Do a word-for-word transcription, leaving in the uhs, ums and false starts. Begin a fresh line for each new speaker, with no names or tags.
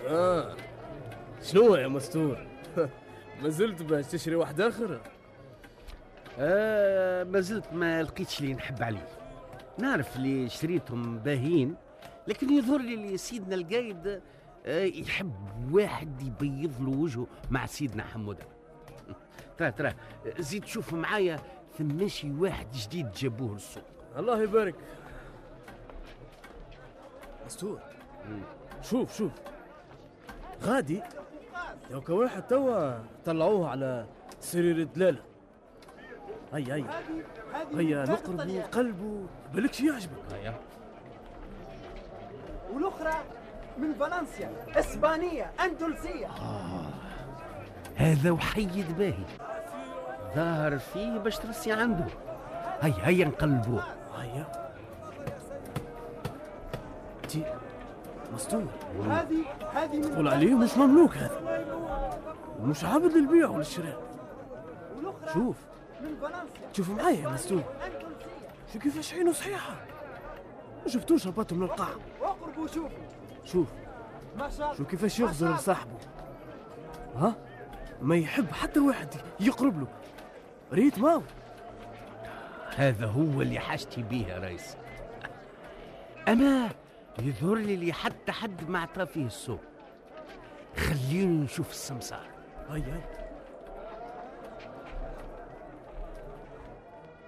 اه شنو يا مستور؟ ما زلت باش تشري واحد اخر؟
آه ما زلت ما لقيتش اللي نحب عليه. نعرف اللي شريتهم باهين، لكن يظهر لي اللي سيدنا القايد آه يحب واحد يبيض له وجهه مع سيدنا حموده. ترى ترى زيد شوف معايا ثماشي واحد جديد جابوه للسوق.
الله يبارك. مستور شوف شوف غادي يوكا واحد توا طلعوه على سرير الدلالة. هيا هيا هيا نقربوا قلبه بالكش يعجبك.
هيا.
والاخرى من فالنسيا، اسبانيه، اندلسيه.
آه. هذا وحيد باهي ظاهر فيه باش ترسي عنده. هيا هيا نقلبوه.
هيا تي مستور.
هذه هذه من
قول عليه مش مملوك هذا، مش عابد للبيع وللشراء.
والاخرى
شوف
من فالنسيا.
شوف معايا يا مستور، شو كيفاش عينه صحيحة، ما شفتوش هبطوا من القاع.
اقربوا شوفوا.
شوف
ما شاء الله.
شو كيفاش يغزر لصاحبه، ها ما يحب حتى واحد يقرب له. ريت ماو.
هذا هو اللي حاجتي بيه يا ريس. أنا يظهر لي اللي حتى حد ما عطى فيه السوق. خليني نشوف السمسار.
هيا